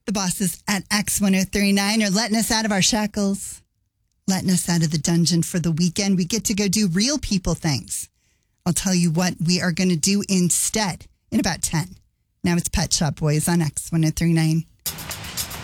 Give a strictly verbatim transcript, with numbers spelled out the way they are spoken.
The bosses at X ten thirty-nine are letting us out of our shackles, letting us out of the dungeon for the weekend. We get to go do real people things. I'll tell you what we are going to do instead in about ten. Now it's Pet Shop Boys on X ten thirty-nine.